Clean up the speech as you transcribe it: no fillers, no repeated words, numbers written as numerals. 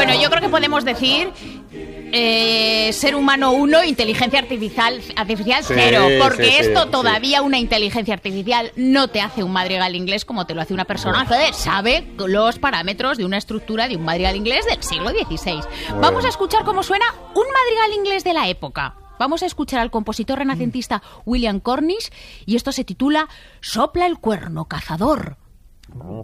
Bueno, yo creo que podemos decir ser humano 1, inteligencia artificial 0, porque esto todavía una inteligencia artificial no te hace un madrigal inglés como te lo hace una persona que sabe los parámetros de una estructura de un madrigal inglés del siglo XVI. Vamos a escuchar cómo suena un madrigal inglés de la época. Vamos a escuchar al compositor renacentista William Cornish y esto se titula Sopla el cuerno cazador.